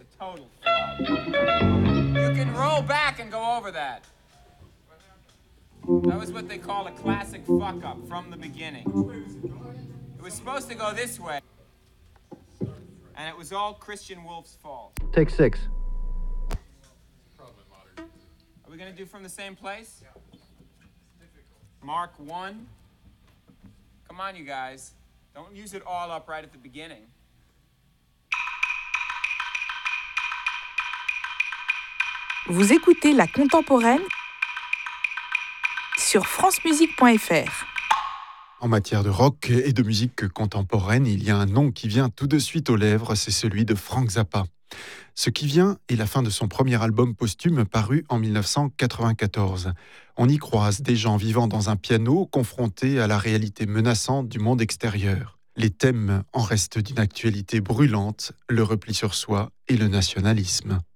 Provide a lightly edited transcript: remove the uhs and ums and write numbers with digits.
total flub. You can roll back and go over that. That was what they call a classic fuck-up from the beginning. It was supposed to go this way, and it was all Christian Wolf's fault. Take 6. Are we going to do from the same place? Mark 1. Come on, you guys. Don't use it all up right at the beginning. Vous écoutez La Contemporaine sur francemusique.fr. En matière de rock et de musique contemporaine, il y a un nom qui vient tout de suite aux lèvres, c'est celui de Frank Zappa. Ce qui vient est la fin de son premier album posthume paru en 1994. On y croise des gens vivant dans un piano confrontés à la réalité menaçante du monde extérieur. Les thèmes en restent d'une actualité brûlante, le repli sur soi et le nationalisme.